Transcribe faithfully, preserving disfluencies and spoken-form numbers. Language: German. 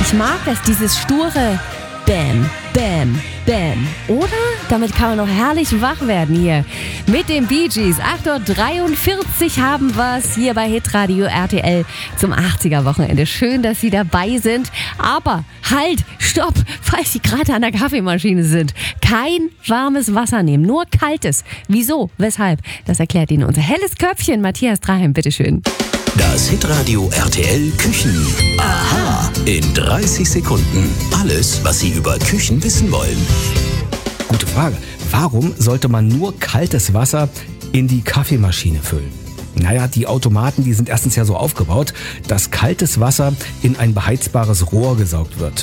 Ich mag das, dieses sture Bam, Bam, Bam. Oder? Damit kann man noch herrlich wach werden hier. Mit den Bee Gees. acht Uhr dreiundvierzig haben wir es hier bei Hitradio R T L zum achtziger-Wochenende. Schön, dass Sie dabei sind. Aber halt, stopp, falls Sie gerade an der Kaffeemaschine sind. Kein warmes Wasser nehmen, nur kaltes. Wieso? Weshalb? Das erklärt Ihnen unser helles Köpfchen. Matthias Draheim, bitteschön. Das Hitradio R T L Küchen. Aha. In dreißig Sekunden. Alles, was Sie über Küchen wissen wollen. Gute Frage. Warum sollte man nur kaltes Wasser in die Kaffeemaschine füllen? Naja, die Automaten, die sind erstens ja so aufgebaut, dass kaltes Wasser in ein beheizbares Rohr gesaugt wird.